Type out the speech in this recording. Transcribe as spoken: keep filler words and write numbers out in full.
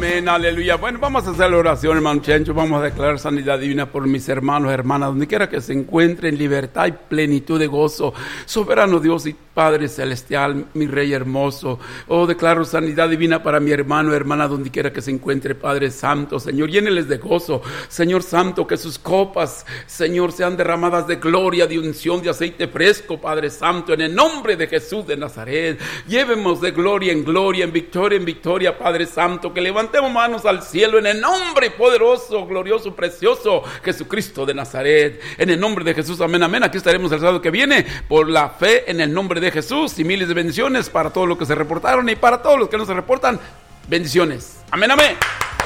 Amén, aleluya. Bueno, vamos a hacer la oración, hermano Chencho. Vamos a declarar sanidad divina por mis hermanos, hermanas, donde quiera que se encuentren, libertad y plenitud de gozo. Soberano Dios y Padre celestial, mi Rey hermoso. Oh, declaro sanidad divina para mi hermano, hermana, donde quiera que se encuentre, Padre Santo. Señor, lléneles de gozo. Señor Santo, que sus copas, Señor, sean derramadas de gloria, de unción, de aceite fresco, Padre Santo, en el nombre de Jesús de Nazaret. Llévemos de gloria en gloria, en victoria en victoria, Padre Santo, que levantemos manos al cielo en el nombre poderoso, glorioso, precioso, Jesucristo de Nazaret. En el nombre de Jesús, amén, amén. Aquí estaremos el sábado que viene por la fe en el nombre de Jesús, y miles de bendiciones para todos los que se reportaron y para todos los que no se reportan, bendiciones. Amén, amén.